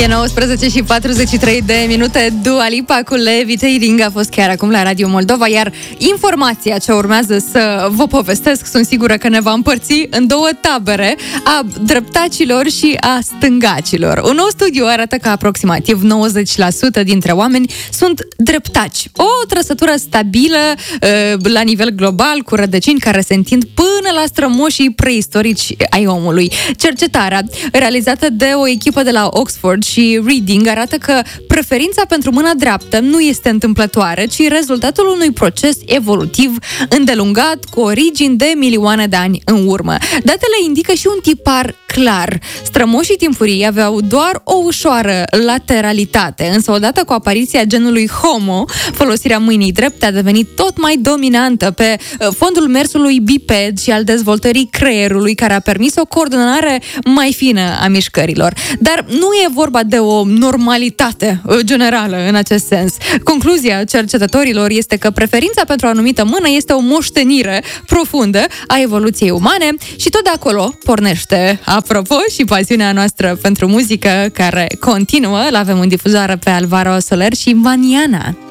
E 19 și 43 de minute. Dua Lipa cu Levitating a fost chiar acum la Radio Moldova, iar informația ce urmează să vă povestesc, sunt sigură că ne va împărți în două tabere, a dreptacilor și a stângacilor. Un nou studiu arată că aproximativ 90% dintre oameni sunt dreptaci. O trăsătură stabilă la nivel global, cu rădăcini care se întind până la strămoșii preistorici ai omului. Cercetarea realizată de o echipă de la Oxford și Reading arată că preferința pentru mâna dreaptă nu este întâmplătoare, ci rezultatul unui proces evolutiv îndelungat cu origini de milioane de ani în urmă. Datele indică și un tipar clar. Strămoșii timpurii aveau doar o ușoară lateralitate, însă odată cu apariția genului Homo, folosirea mâinii drepte a devenit tot mai dominantă pe fondul mersului biped și al dezvoltării creierului, care a permis o coordonare mai fină a mișcărilor. Dar nu e vorba de o normalitate generală în acest sens. Concluzia cercetătorilor este că preferința pentru o anumită mână este o moștenire profundă a evoluției umane și tot de acolo pornește, apropo, și pasiunea noastră pentru muzică, care continuă. L-avem în difuzare pe Alvaro Soler și Maniana.